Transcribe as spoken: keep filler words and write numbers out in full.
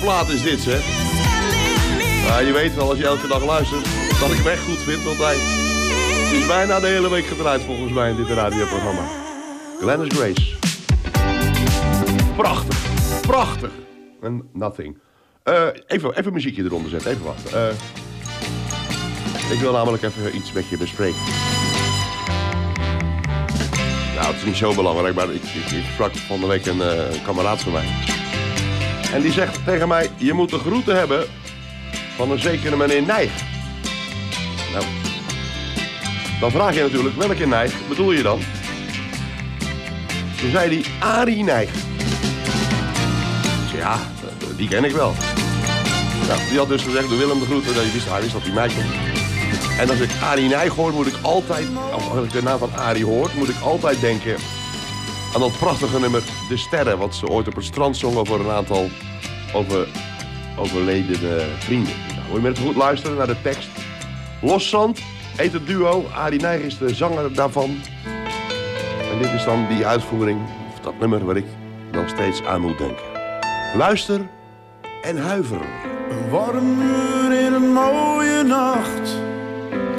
plaat is dit, hè? Nou, je weet wel, als je elke dag luistert, dat ik hem echt goed vind, want hij is bijna de hele week gedraaid volgens mij in dit radioprogramma. Glennis Grace. Prachtig, prachtig. En Nothing. Uh, even, even muziekje eronder zetten, even wachten. Uh, ik wil namelijk even iets met je bespreken. Nou, het is niet zo belangrijk, maar ik, ik, ik sprak van de week een uh, kameraad van mij. En die zegt tegen mij, je moet de groeten hebben van een zekere meneer Nijg. Nou, dan vraag je natuurlijk, welke Nijg bedoel je dan? Toen zei hij, Arie Nijg. Ik zei, ja, die ken ik wel. Nou, die had dus gezegd, doe Willem de groeten, dat je wist, hij wist dat hij mij kon. En als ik Arie Nijg hoor, moet ik altijd, of als ik de naam van Arie hoor, moet ik altijd denken aan dat prachtige nummer De Sterren, wat ze ooit op het strand zongen over een aantal over, overledene vrienden. Nou, moet je maar even goed luisteren naar de tekst. Loszand heet het duo, Arie Nijg is de zanger daarvan. En dit is dan die uitvoering, of dat nummer waar ik nog steeds aan moet denken. Luister en huiver. Een warm uur in een mooie nacht.